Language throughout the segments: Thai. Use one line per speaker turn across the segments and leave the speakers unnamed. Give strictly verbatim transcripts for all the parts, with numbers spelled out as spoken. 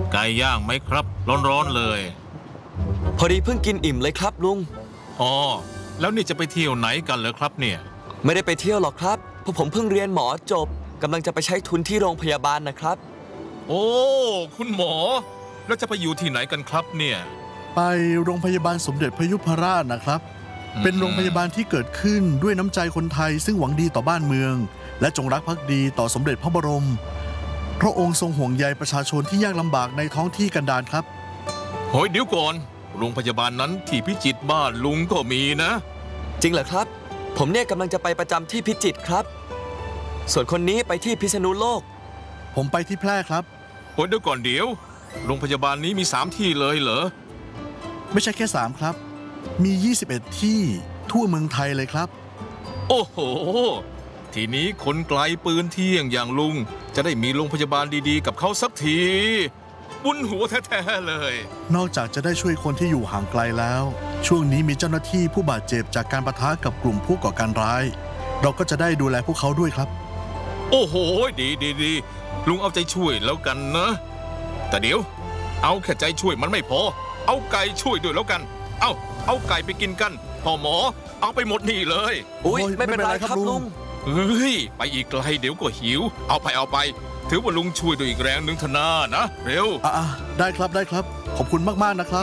ไก่ย่างไหมครับร้อนๆเลย
พอดีเพิ่งกินอิ่มเลยครับลุง
อ๋อแล้วนี่จะไปเที่ยวไหนกันเหรอครับเนี่ย
ไม่ได้ไปเที่ยวหรอกครับเพราะผมเพิ่งเรียนหมอจบกำลังจะไปใช้ทุนที่โรงพยาบาลนะครับ
โอ้คุณหมอแล้วจะไปอยู่ที่ไหนกันครับเนี่ย
ไปโรงพยาบาลสมเด็จพระยุพราชนะครับเป็นโรงพยาบาลที่เกิดขึ้นด้วยน้ำใจคนไทยซึ่งหวังดีต่อบ้านเมืองและจงรักภักดีต่อสมเด็จพระบรมพระองค์ทรงห่วงใยประชาชนที่ยากลำบากในท้องที่กันดารครับ
เฮ้ยเดี๋ยวก่อนโรงพยาบาลนั้นที่พิจิตรบ้านลุงก็มีนะ
จริงเหรอครับผมเนี่ยกำลังจะไปประจำที่พิจิตรครับส่วนคนนี้ไปที่พิษณุโลก
ผมไปที่แพร่ครับ
โอ้ยเดี๋ยวก่อนเดี๋ยวโรงพยาบาลนี้มีสามที่เลยเหรอ
ไม่ใช่แค่สามครับมียี่สิบเอ็ดที่ทั่วเมืองไทยเลยครับ
โอ้โหทีนี้คนไกลปืนเที่ยงอย่างลุงจะได้มีโรงพยาบาลดีๆกับเขาสักทีบุญหัวแท้ๆเลย
นอกจากจะได้ช่วยคนที่อยู่ห่างไกลแล้วช่วงนี้มีเจ้าหน้าที่ผู้บาดเจ็บจากการปะทะกับกลุ่มผู้ก่อการร้ายเราก็จะได้ดูแลพวกเขาด้วยครับ
โอ้โหดีดีดีลุงเอาใจช่วยแล้วกันนะแต่เดี๋ยวเอาแค่ใจช่วยมันไม่พอเอาไก่ช่วยด้วยแล้วกันเอาเอาไก่ไปกินกันพ่อหมอเอาไปหมดนี่เลย
อุ้ยไม่เป็นไรครับลุง
เฮ้ยไปอีกไกลเดี๋ยวก็หิวเอาไปเอาไปถือว่าลุงช่วยด้วยอีกแรงหนึ่งเถอะนะนะเร็ว
อ่ะได้ครับได้ครับขอบคุณมากๆนะครับ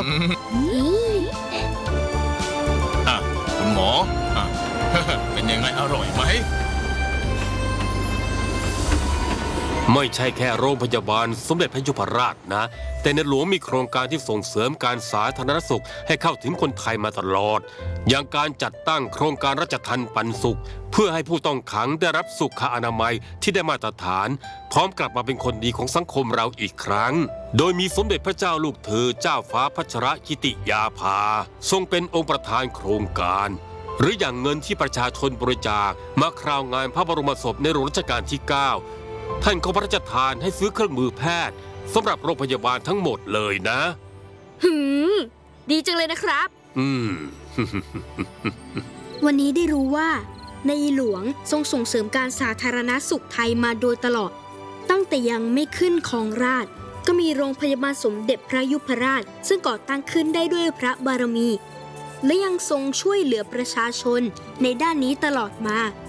อ่ะคุณหมออ่ะเป็นยังไงอร่อยไหม
ไม่ใช่แค่โรงพยาบาลสมเด็จพระยุพราชนะแต่ในหลวงมีโครงการที่ส่งเสริมการสาธารณสุขให้เข้าถึงคนไทยมาตลอดอย่างการจัดตั้งโครงการราชทัณฑ์ปันสุขเพื่อให้ผู้ต้องขังได้รับสุขอนามัยที่ได้มาตรฐานพร้อมกลับมาเป็นคนดีของสังคมเราอีกครั้งโดยมีสมเด็จพระเจ้าลูกเธอเจ้าฟ้าพัชรกิติยาภาทรงเป็นองค์ประธานโครงการหรืออย่างเงินที่ประชาชนบริจาคมาคราวงานพระบรมศพในหลวงรัชกาลที่เก้าท่านก็พระราชทานให้ซื้อเครื่องมือแพทย์สำหรับโรงพยาบาลทั้งหมดเลยนะ
หืมดีจังเลยนะครับ
อืม
วันนี้ได้รู้ว่าในหลวงทรงส่งเสริมการสาธารณสุขไทยมาโดยตลอดตั้งแต่ยังไม่ขึ้นครองราชย์ก็มีโรงพยาบาลสมเด็จพระยุพราชซึ่งก่อตั้งขึ้นได้ด้วยพระบารมีและยังทรงช่วยเหลือประชาชนในด้านนี้ตลอดมา